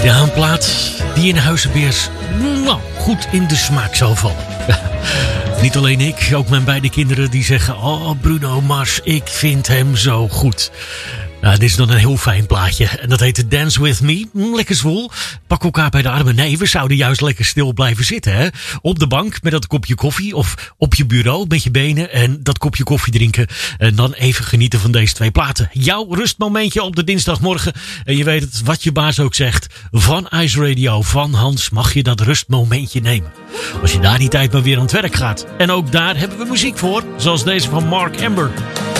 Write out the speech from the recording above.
Ja, een plaat die in Huizenbeers goed in de smaak zal vallen. Niet alleen ik, ook mijn beide kinderen die zeggen... Oh, Bruno Mars, ik vind hem zo goed. Nou, dit is dan een heel fijn plaatje. En dat heet Dance With Me. Lekker zwoel. Pak elkaar bij de armen. Nee, we zouden juist lekker stil blijven zitten. Hè? Op de bank met dat kopje koffie. Of op je bureau met je benen. En dat kopje koffie drinken. En dan even genieten van deze twee platen. Jouw rustmomentje op de dinsdagmorgen. En je weet het, wat je baas ook zegt. Van Ice Radio, van Hans, mag je dat rustmomentje nemen. Als je daar die tijd maar weer aan het werk gaat. En ook daar hebben we muziek voor. Zoals deze van Mark Amber.